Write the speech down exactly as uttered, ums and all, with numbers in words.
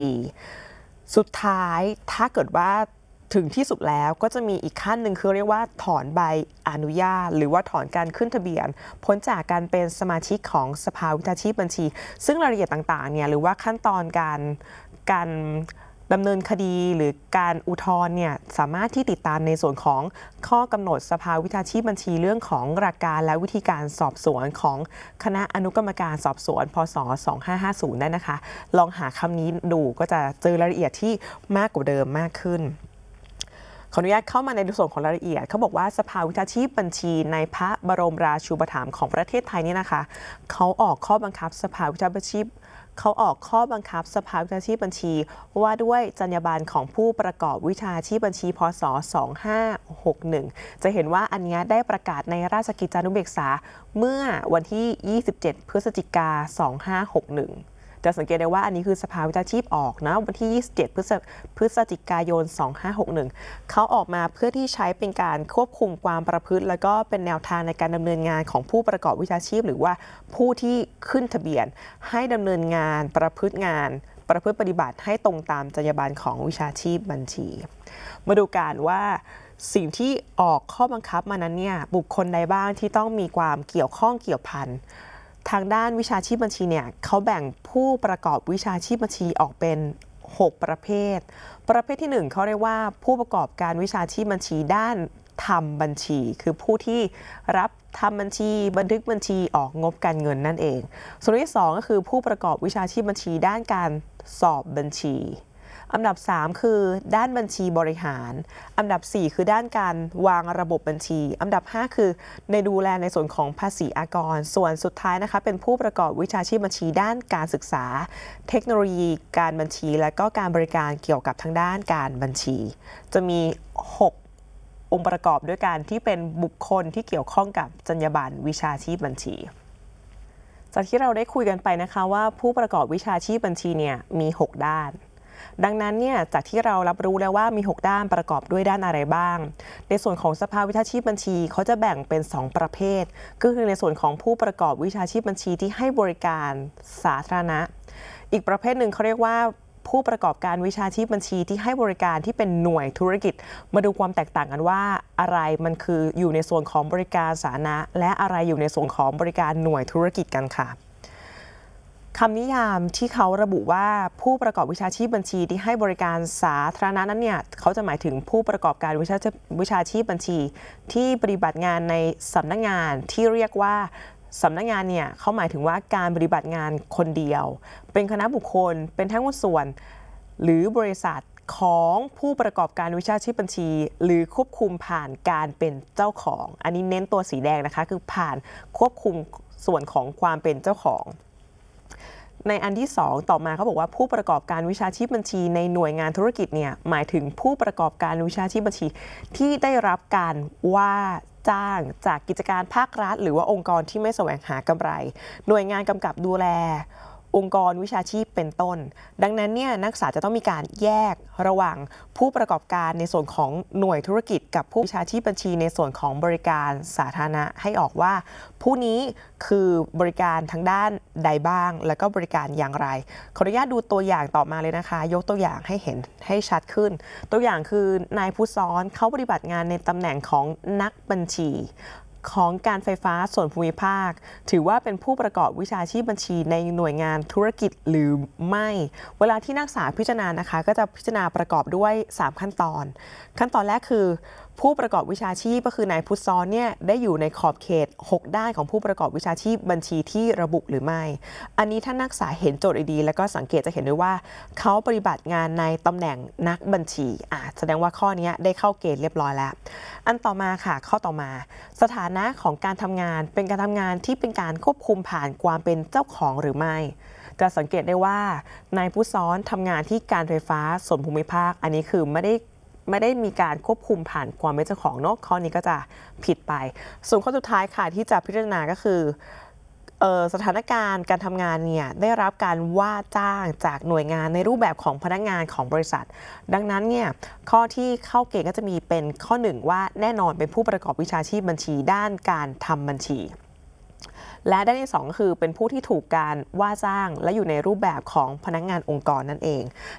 สุดท้ายถ้าเกิดว่าถึงที่สุดแล้วก็จะมีอีกขั้นหนึ่งคือเรียกว่าถอนใบอนุญาตหรือว่าถอนการขึ้นทะเบียนพ้นจากการเป็นสมาชิกของสภาวิชาชีพบัญชีซึ่งรายละเอียดต่างๆเนี่ยหรือว่าขั้นตอนการการดำเนินคดีหรือการอุทธรณ์เนี่ยสามารถที่ติดตามในส่วนของข้อกำหนดสภาวิชาชีพบัญชีเรื่องของหลักการและวิธีการสอบสวนของคณะอนุกรรมการสอบสวนพ.ศ. สองห้าห้าศูนย์ได้นะคะลองหาคำนี้ดูก็จะเจอรายละเอียดที่มากกว่าเดิมมากขึ้นขออนุญาตเข้ามาในส่วนของรายละเอียดเขาบอกว่าสภาวิชาชีพบัญชีในพระบรมราชูปถัมภ์ของประเทศไทยนี่นะคะเขาออกข้อบังคับสภาวิชาชีพเขาออกข้อบังคับสภาวิชาชีพบัญชีว่าด้วยจรรยาบรรณของผู้ประกอบวิชาชีพบัญชีพ.ศ. สองห้าหกหนึ่งจะเห็นว่าอันนี้ได้ประกาศในราชกิจจานุเบกษาเมื่อวันที่ยี่สิบเจ็ดพฤศจิกายนสองห้าหกหนึ่งจะสังเกตได้ว่าอันนี้คือสภาวิชาชีพออกนะวันที่ยี่สิบเจ็ดพฤศจิกายนสองห้าหกหนึ่งเขาออกมาเพื่อที่ใช้เป็นการควบคุมความประพฤติแล้วก็เป็นแนวทางในการดำเนินงานของผู้ประกอบวิชาชีพหรือว่าผู้ที่ขึ้นทะเบียนให้ดำเนินงานประพฤติงานประพฤติปฏิบัติให้ตรงตามจรรยาบรรณของวิชาชีพบัญชีมาดูกันว่าสิ่งที่ออกข้อบังคับมานั้นเนี่ยบุคคลใดบ้างที่ต้องมีความเกี่ยวข้องเกี่ยวพันทางด้านวิชาชีพบัญชีเนี่ยเขาแบ่งผู้ประกอบวิชาชีพบัญชีออกเป็นหกประเภทประเภทที่หนึ่งเขาเรียกว่าผู้ประกอบการวิชาชีพบัญชีด้านทำบัญชีคือผู้ที่รับทำบัญชีบันทึกบัญชีออกงบการเงินนั่นเองส่วนที่สองก็คือผู้ประกอบวิชาชีพบัญชีด้านการสอบบัญชีอันดับสามคือด้านบัญชีบริหารอันดับสี่คือด้านการวางระบบบัญชีอันดับห้าคือในดูแลในส่วนของภาษีอากรส่วนสุดท้ายนะคะเป็นผู้ประกอบวิชาชีพบัญชีด้านการศึกษาเทคโนโลยีการบัญชีและก็การบริการเกี่ยวกับทางด้านการบัญชีจะมีหกองค์ประกอบด้วยกันที่เป็นบุคคลที่เกี่ยวข้องกับจรรยาบรรณวิชาชีพบัญชีจากที่เราได้คุยกันไปนะคะว่าผู้ประกอบวิชาชีพบัญชีเนี่ยมีหกด้านดังนั้นเนี่ยจากที่เรารับรู้แล้วว่ามีหกด้านประกอบด้วยด้านอะไรบ้างในส่วนของสภาวิชาชีพบัญชีเขาจะแบ่งเป็นสองประเภทก็คือในส่วนของผู้ประกอบวิชาชีพบัญชีที่ให้บริการสาธารณะอีกประเภทหนึ่งเขาเรียกว่าผู้ประกอบการวิชาชีพบัญชีที่ให้บริการที่เป็นหน่วยธุรกิจมาดูความแตกต่างกันว่าอะไรมันคืออยู่ในส่วนของบริการสาธารณะและอะไรอยู่ในส่วนของบริการหน่วยธุรกิจกันค่ะคำนิยามที่เขาระบุว่าผู้ประกอบวิชาชีพบัญชีที่ให้บริการสาธารณะนั้นเนี่ยเขาจะหมายถึงผู้ประกอบการวิชาวิชาชีพบัญชีที่ปฏิบัติงานในสำนักงานที่เรียกว่าสำนักงานเนี่ยเขาหมายถึงว่าการปฏิบัติงานคนเดียวเป็นคณะบุคคลเป็นทั้งหุ้นส่วนหรือบริษัทของผู้ประกอบการวิชาชีพบัญชีหรือควบคุมผ่านการเป็นเจ้าของอันนี้เน้นตัวสีแดงนะคะคือผ่านควบคุมส่วนของความเป็นเจ้าของในอันที่สองต่อมาเขาบอกว่าผู้ประกอบการวิชาชีพบัญชีในหน่วยงานธุรกิจเนี่ยหมายถึงผู้ประกอบการวิชาชีพบัญชีที่ได้รับการว่าจ้างจากกิจการภาครัฐหรือว่าองค์กรที่ไม่แสวงหากำไรหน่วยงานกำกับดูแลองค์กรวิชาชีพเป็นต้นดังนั้นเนี่ยนักศึกษาจะต้องมีการแยกระหว่างผู้ประกอบการในส่วนของหน่วยธุรกิจกับผู้วิชาชีพบัญชีในส่วนของบริการสาธารณะให้ออกว่าผู้นี้คือบริการทางด้านใดบ้างแล้วก็บริการอย่างไรขออนุญาตดูตัวอย่างต่อมาเลยนะคะยกตัวอย่างให้เห็นให้ชัดขึ้นตัวอย่างคือนายผู้ซ้อนเขาปฏิบัติงานในตำแหน่งของนักบัญชีของการไฟฟ้าส่วนภูมิภาคถือว่าเป็นผู้ประกอบวิชาชีพบัญชีในหน่วยงานธุรกิจหรือไม่เวลาที่นักศึกษาพิจารณานะคะก็จะพิจารณาประกอบด้วยสามขั้นตอนขั้นตอนแรกคือผู้ประกอบวิชาชีพก็คือนายพุทธซ้อนเนี่ยได้อยู่ในขอบเขตหกด้านของผู้ประกอบวิชาชีพบัญชีที่ระบุหรือไม่อันนี้ถ้านักศึกษาเห็นโจทย์ดีแล้วก็สังเกตจะเห็นได้ว่าเขาปฏิบัติงานในตำแหน่งนักบัญชีอ่ะแสดงว่าข้อนี้ได้เข้าเกณฑ์เรียบร้อยแล้วอันต่อมาค่ะข้อต่อมาสถานะของการทำงานเป็นการทำงานที่เป็นการควบคุมผ่านความเป็นเจ้าของหรือไม่จะสังเกตได้ว่านายผู้ซ้อนทำงานที่การไฟฟ้าส่วนภูมิภาคอันนี้คือไม่ได้ไม่ได้มีการควบคุมผ่านความเป็นเจ้าของเนาะข้อนี้ก็จะผิดไปส่วนข้อสุดท้ายค่ะที่จะพิจารณาก็คือสถานการณ์การทำงานเนี่ยได้รับการว่าจ้างจากหน่วยงานในรูปแบบของพนักงานของบริษัทดังนั้นเนี่ยข้อที่เข้าเกณฑ์ก็จะมีเป็นข้อหนึ่งว่าแน่นอนเป็นผู้ประกอบวิชาชีพบัญชีด้านการทำบัญชีและด้านที่สองก็คือเป็นผู้ที่ถูกการว่าจ้างและอยู่ในรูปแบบของพนักงานองค์กรนั่นเอง